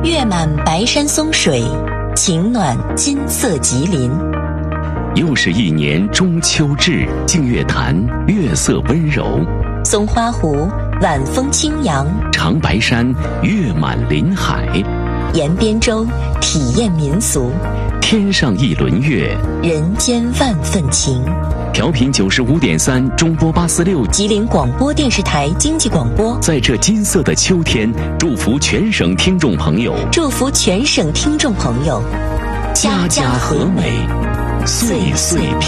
月满白山松水，晴暖金色吉林。 又是一年中秋至，净月潭月色温柔， 松花湖晚风轻扬， 长白山月满林海， 沿边洲体验民俗， 天上一轮月， 人间万份情。 调频95.3，中波846， 吉林广播电视台经济广播。 在这金色的秋天，祝福全省听众朋友， 祝福全省听众朋友， 家家和美，岁岁平